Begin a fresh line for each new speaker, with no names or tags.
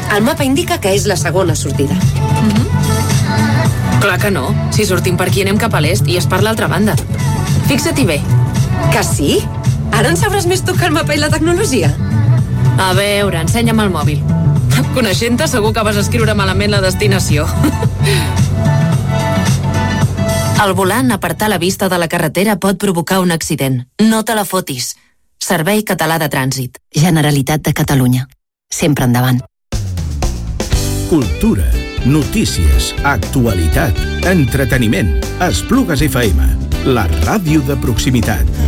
El mapa indica que és la segona sortida.
Clar que no. Si sortim per aquí anem cap a l'est i és per l'altra banda. Fixa-t'hi bé.
Que sí? Ara en sabràs més tu que el mapa i la tecnologia?
A veure, ensenya'm el mòbil. Coneixent-te, segur que vas escriure malament la destinació.
Al volant, apartar la vista de la carretera pot provocar un accident. No te la fotis. Servei Català de Trànsit. Generalitat de Catalunya. Sempre endavant.
Cultura, notícies, actualitat, entreteniment. Esplugues FM, la ràdio de proximitat.